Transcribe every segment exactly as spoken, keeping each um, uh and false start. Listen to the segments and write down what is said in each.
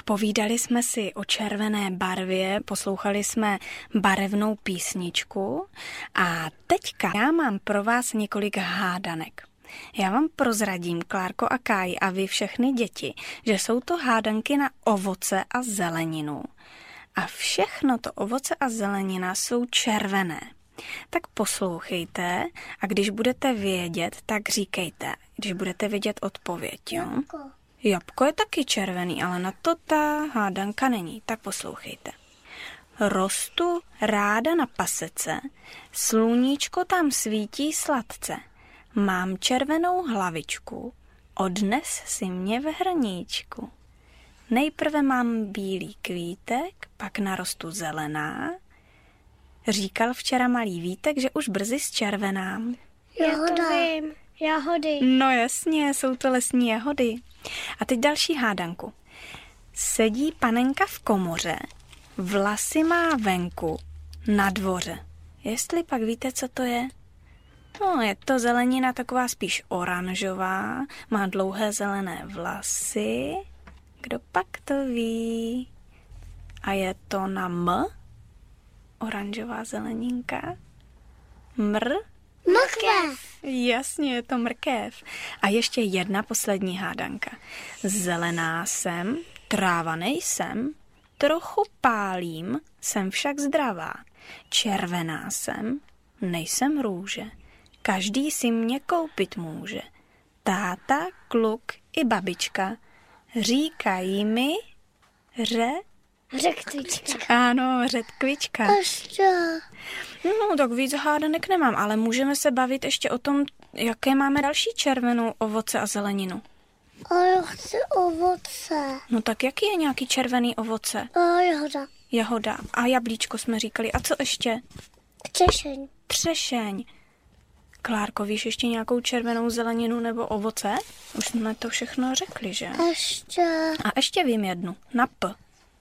Tak povídali jsme si o červené barvě, poslouchali jsme barevnou písničku a teďka já mám pro vás několik hádanek. Já vám prozradím, Klárko a Káji a vy všechny děti, že jsou to hádanky na ovoce a zeleninu. A všechno to ovoce a zelenina jsou červené. Tak poslouchejte a když budete vědět, tak říkejte, když budete vědět odpověď, jo? Jabko. Jabko je taky červený, ale na to ta hádanka není, tak poslouchejte. Rostu ráda na pasece, sluníčko tam svítí sladce. Mám červenou hlavičku, odnes si mě v hrníčku. Nejprve mám bílý kvítek, pak narostu zelená. Říkal včera malý Vítek, že už brzy zčervenám. Jahoda. Jahody. No jasně, jsou to lesní jahody. A teď další hádanku. Sedí panenka v komoře, vlasy má venku, na dvoře. Jestli pak víte, co to je? No, je to zelenina taková spíš oranžová, má dlouhé zelené vlasy. Kdo pak to ví? A je to na M? Oranžová zeleninka. Mr? Mrkev. Jasně, je to mrkev. A ještě jedna poslední hádanka. Zelená jsem, tráva nejsem, trochu pálím, jsem však zdravá. Červená jsem, nejsem růže. Každý si mě koupit může. Táta, kluk i babička říkají mi ře... Řetkvička. Ano, řetkvička. Ještě. No, tak víc hádanek nemám, ale můžeme se bavit ještě o tom, jaké máme další červenou ovoce a zeleninu. A já chci ovoce. No tak jaký je nějaký červený ovoce? A jahoda. Jahoda. A jablíčko jsme říkali. A co ještě? Třešeň. Třešeň. Klárko, víš ještě nějakou červenou zeleninu nebo ovoce? Už jsme to všechno řekli, že? Ještě. A ještě vím jednu. Na P.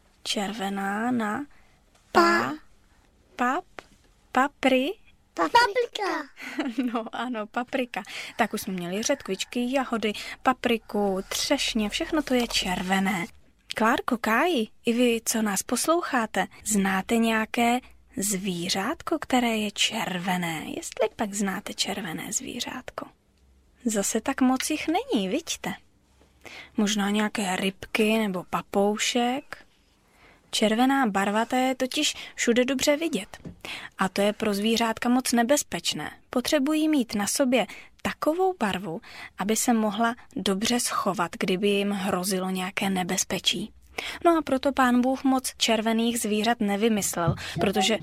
Červená na pa. Pap. Papry. Paprika. No ano, paprika. Tak už jsme měli řetkvičky, jahody, papriku, třešně, všechno to je červené. Klárko, Káji, i vy, co nás posloucháte, znáte nějaké zvířátko, které je červené? Jestli pak znáte červené zvířátko? Zase tak moc jich není, vidíte? Možná nějaké rybky nebo papoušek? Červená barva, ta je totiž všude dobře vidět. A to je pro zvířátka moc nebezpečné. Potřebují mít na sobě takovou barvu, aby se mohla dobře schovat, kdyby jim hrozilo nějaké nebezpečí. No a proto Pán Bůh moc červených zvířat nevymyslel, protože...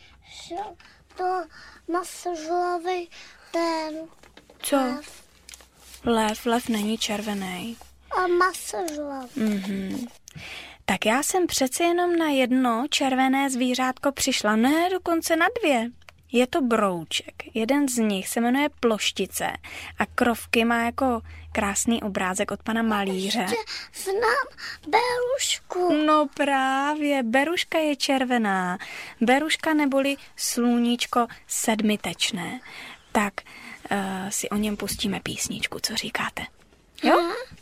To masožlavý ten... Co? Lev. Lev, lev není červený. A masožlavý. Mhm. Tak já jsem přece jenom na jedno červené zvířátko přišla, ne, dokonce na dvě. Je to brouček. Jeden z nich se jmenuje Ploštice a krovky má jako krásný obrázek od pana malíře. Ještě znám berušku. No právě, beruška je červená. Beruška neboli sluníčko sedmitečné. Tak uh, si o něm pustíme písničku, co říkáte? Jo?